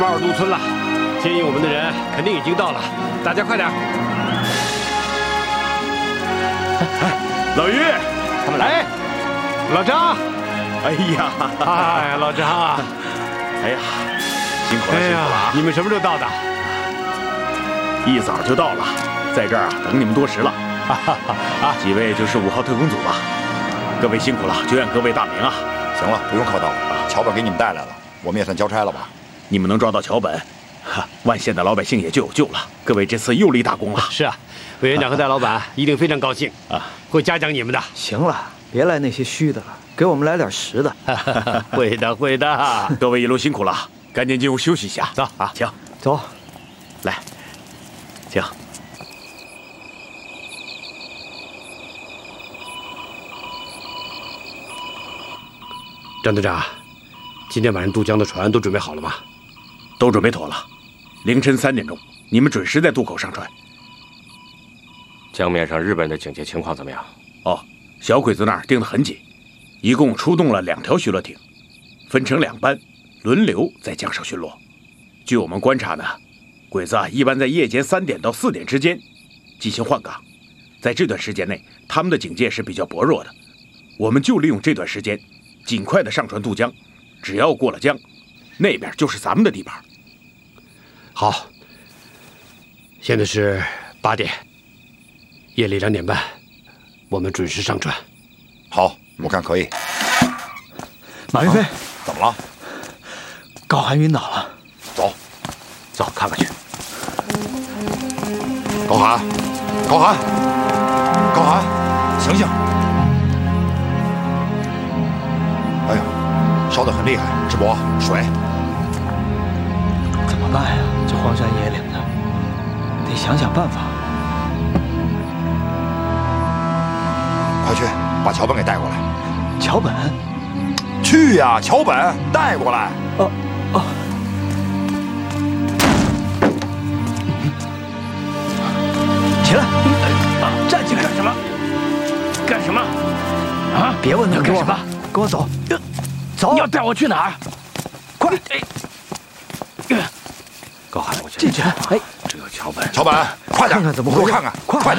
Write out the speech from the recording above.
12渡村了，接应我们的人肯定已经到了，大家快点！ 老于， 他们来，老张， 哎呀， 哎，老张啊， 哎呀，辛苦了，辛苦了啊！ 你们什么时候到的？ 一早就到了，在这儿啊等你们多时了。几位就是5号特工组吧？各位辛苦了，久仰各位大名啊！ 行了，不用客套了，桥本给你们带来了，我们也算交差了吧？ 你们能抓到桥本，万县的老百姓也就有救了。各位这次又立大功了。 是啊，委员长和戴老板一定非常高兴啊，会嘉奖你们的。 行了，别来那些虚的了，给我们来点实的。 会的，会的。 各位一路辛苦了，赶紧进屋休息一下。 走啊， 请走， 来，请。 张队长，今天晚上渡江的船都准备好了吗？ 都准备妥了，凌晨3点钟，你们准时在渡口上船。 江面上日本的警戒情况怎么样？ 哦，小鬼子那儿盯得很紧，一共出动了2条巡逻艇，分成2班，轮流在江上巡逻。据我们观察呢，鬼子啊一般在夜间3点到4点之间进行换岗，在这段时间内，他们的警戒是比较薄弱的。我们就利用这段时间，尽快的上船渡江，只要过了江，那边就是咱们的地盘。 好，现在是8点，夜里2点半，我们准时上船。 好，我看可以。 马云飞， 怎么了？ 高寒晕倒了。 走， 走，看看去。 高寒，高寒，高寒，醒醒！哎呀，烧得很厉害，智博，水。 怎么办呀？这荒山野岭的，得想想办法。 快去把桥本给带过来。 桥本？ 去呀，桥本带过来。 起来，站起来！ 干什么？干什么？啊！ 别问那么多， 干什么？ 跟我走。走！ 你要带我去哪儿？ 快！ 高寒，我进去。哎， 这个桥本， 桥本，快点， 看看怎么回事。 给我看看，快点！